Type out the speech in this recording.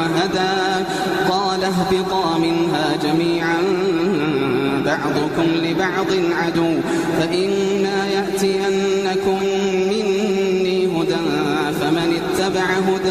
وهدى قال اهبطا منها جميعا بعضكم لبعض عدو فإما يأتين